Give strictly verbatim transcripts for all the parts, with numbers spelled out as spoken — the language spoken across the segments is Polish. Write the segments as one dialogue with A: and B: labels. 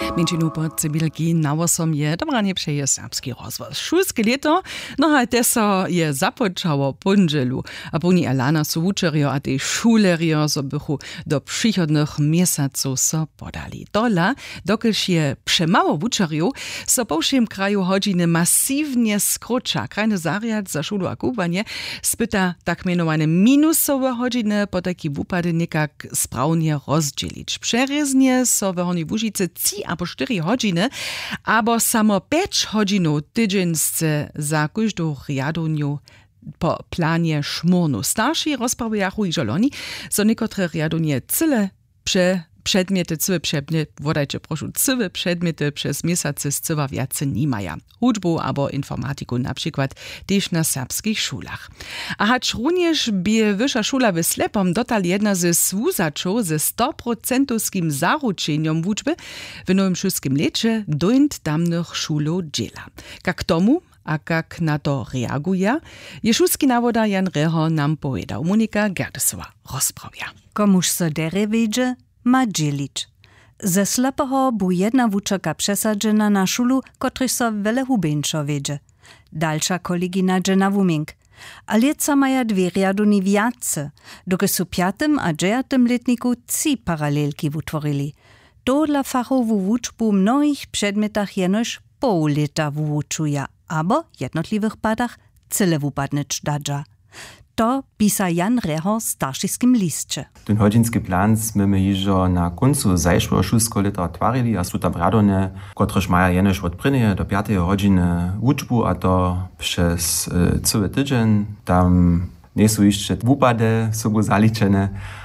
A: Menšinu pod Cybilki nałosom je dobranie przeje serbski rozwoz. Szulskie leto, no a teso je započało pondzielu, a poni Alana su uczerio, a tej szulerio so bychu do przychodnych miesaców so podali. Dola, dokelż je przemało uczerio, so po všem kraju hodziny masywnie skrócza. Krajny zariad za szulu a kubanie spyta tak mianowane minusowe hodziny, po taki wupady niekak sprawnie rozdzielić. Przereznie so we honi Łužice trzy albo cztery godziny, albo samo pięć godzin tydziensce za każdą riaduniu po planie szmurnu. Starsi rozprawiają i żoloni, so niektóre riadunie cyle prze przedmioty, cywe przedmioty, wodajcie proszę, cywe przedmioty przez miesiące z cywa wiacy nie mają. Hudżbu albo informatiku na przykład też na serbskich szulach. A hacz również by wyższa szula w Slepom dotal jedna ze słuzaczów ze sto procentowskim zaruczeniom hudżby w nowym szulskim lecie doint damnych szulu dziela. Jak tomu a jak na to reaguje, je szulski nawoda Jan Reho nam powiedział. Monika Gerdesowa rozprawia.
B: Komuż so dere wiedzie, ma dzielić. Ze slepeho bu jedna wučerka przesadzena na szulu, kotryś so wele hubeńszo wiedzie. Dalsza kolegina dżena wumink. A leca maja dwie riaduni wiace, doky su piatym a dżejatym letniku trzy paralelki wutworili. To dla fachowu wuczbu mnohich przedmiotach jenoż pół leta wuczuja, abo jednotliwych padach cyle wupadnyć dadża. To pisa Jan Reho w starszyskim listcze.
C: Ten hodzinski plan sme jižo na koncu zajszłego szulskiego leta otwarili, a su tam radone, kotreż maja jenoż od prynnej do piątej godziny uczbu, a to przez y, cały tydzień. Tam nie są jeszcze wupady sobie zaliczone,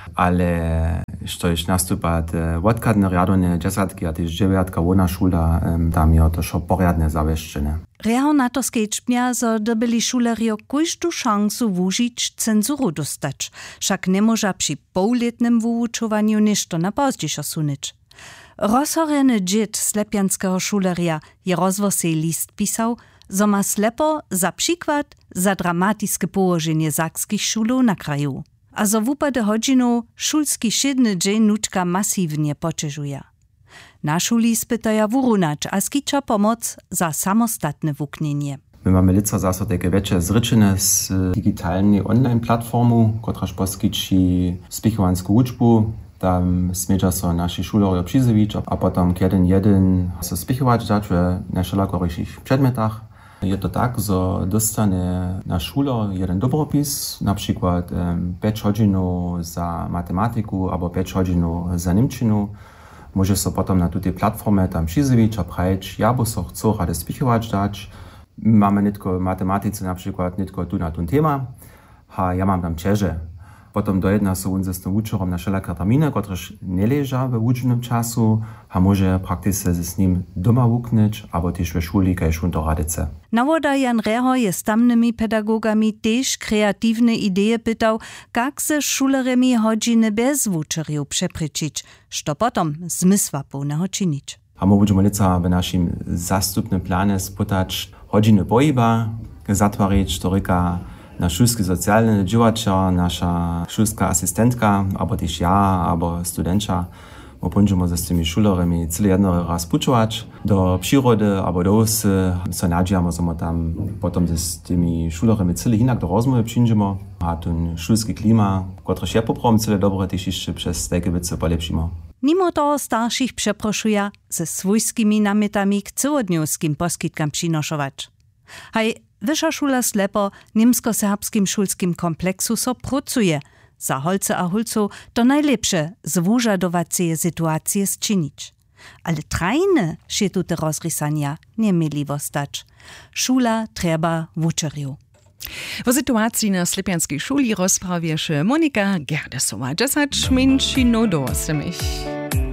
C: ale što już nastupa te odkadne radone dziesiątki, a też dziewiętka wona szula, tam je to šo poriadne zawieszczone.
B: Reho na to skečmja, zo dobili šulerjo kujštu šansu wužić cenzuru dostać, však ne moža przy półletnym wuučovanju nešto na pozdzišo sunić. Rozhorjeny džit slepianského šulerja je rozvosej list pisał, zo ma slepo za przykład za dramatiske położenie sakskich szulów na kraju. A zo wupade hodzinu szulski šedny dzień nučka masywnie poczeżuje. Na szuli spytaja wurunacz, a skicza pomoc za samostatne wuknienie.
C: My mamy lico zase takie większe zryczene z digitalnej online platformu, która poskici spichowanską uczbu. Tam smieja so nasi szulerio przyzywić, a potem jeden jeden se spichować dać na wszelakorych przedmiotach. Je to tak, że dostanie na szule jeden dobropis, na przykład um, pięć godzin za matematyku albo pięć godzin za niemčinu. Może so potem na tej platformie tam przyzywić, a prajeć, ja bo so chcę rady spichować dać. Mamy nie tylko matematyce, na przykład nie tylko tu na ten temat, a ja mam tam czeże. Potem dojedna so on ze z tym uczorom na wszelakie terminy, któreż nie leża w ucznym czasu, a może praktycznie z nim doma wuknąć, albo też w szuli, kaj szun to radyce.
B: Nawoda Jan Reho je z tamnymi pedagogami też kreatywne idee pytał, jak se szuleremi hodziny bez wuczerju przepryczyć, što potom zmysła pełnego czynić.
C: A my będziemy lica w naszym zastupnym planie spytać hodziny pohyba, zatwarić toryka na szulski socjalny działacza, nasza szulska asystentka, albo też ja, albo studentka. My będziemy ze z tymi szulerami cyle jedno raz puczować do przyrody, albo do osy. So nadziejamy, że my tam potem ze z tymi szulerami cyle inak do rozmowy przyjdziemy. A ten szulski klima, który się poprawim cyle dobre, też jeszcze przez takie wice polepszymy.
B: Mimo toho starszych przeproszuje ze swojskimi namietami k całodniowskim poskitkam przynoszować. Haj, Wyższa szula Slepo niemsko-serbskim szulskim kompleksu so pracuje. Za holce a hulcu to najlepsze zwużadowacie sytuacje zczynić. Ale trajne się tu te rozrysania nie mieli wostać. Szula trzeba wuczerju.
A: W sytuacji na slepianskiej szuli rozprawie się Monika Gerdesowa. Dziesięć minut do osiem.